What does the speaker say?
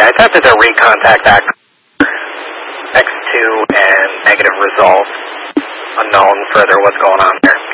I attempted to recontact back X2 and negative results. Unknown further what's going on there.